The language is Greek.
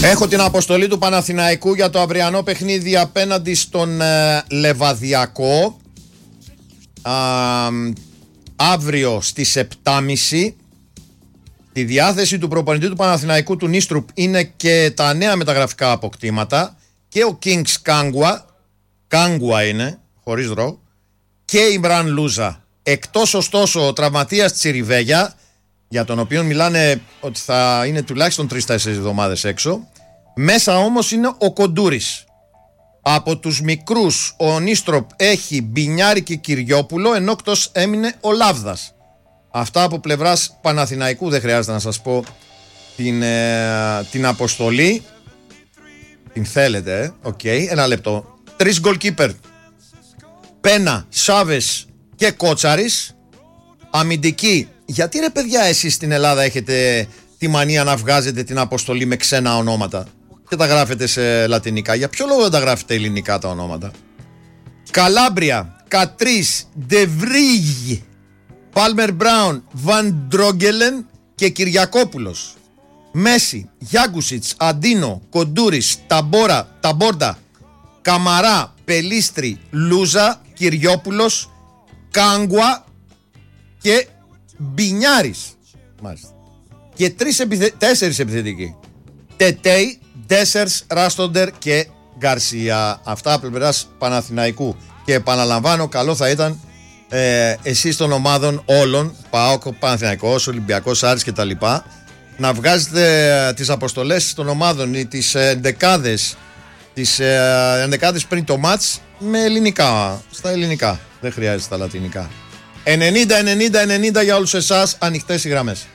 Έχω την αποστολή του Παναθηναϊκού για το αυριανό παιχνίδι απέναντι στον Λεβαδιακό. Αύριο στις 7.30. Τη διάθεση του προπονητή του Παναθηναϊκού του Νίστρουπ είναι και τα νέα μεταγραφικά αποκτήματα και ο Kings Κάγκουα είναι, χωρίς ρο, και η Μπραν Λούζα. Εκτός ωστόσο ο τραυματίας Τσιριβέγια, για τον οποίο μιλάνε ότι θα είναι τουλάχιστον 3-4 εβδομάδες έξω. Μέσα όμως είναι ο Κοντούρης. Από τους μικρούς ο Νίστροπ έχει Μπινιάρη και Κυριόπουλο, ενώ εκτός έμεινε ο Λάβδας. Αυτά από πλευράς Παναθηναϊκού, δεν χρειάζεται να σας πω την αποστολή. Την θέλετε, οκ, ένα λεπτό. 3 goalkeeper, Πένα, Σάβες και Κότσαρης. Αμυντική. Γιατί ρε παιδιά εσείς στην Ελλάδα έχετε τη μανία να βγάζετε την αποστολή με ξένα ονόματα και τα γράφετε σε λατινικά? Για ποιο λόγο δεν τα γράφετε ελληνικά τα ονόματα? Καλάμπρια, Κατρίς, Ντεβρίγ, Πάλμερ Μπράουν, Βαν Ντρόγκελεν και Κυριακόπουλος. Μέση, Γιάγκουσιτς, Αντίνο, Κοντούρης, Ταμπόρντα, Καμαρά, Πελίστρη, Λούζα, Κυριόπουλος, Κάγκουα και Μπινιάρης. Μάλιστα. Και 4 επιθετικοί. Τετέι, Ντέσερς, Ράστοντερ και Γκαρσία. Αυτά από πλευράς Παναθηναϊκού. Και επαναλαμβάνω, καλό θα ήταν εσείς των ομάδων όλων, ΠΑΟΚ, Παναθηναϊκός, Ολυμπιακός, Άρης κτλ., να βγάζετε τις αποστολές των ομάδων ή τις ενδεκάδες πριν το μάτς με ελληνικά, στα ελληνικά. Δεν χρειάζεται στα λατινικά. 90-90-90 για όλους εσάς, ανοιχτές οι γραμμές.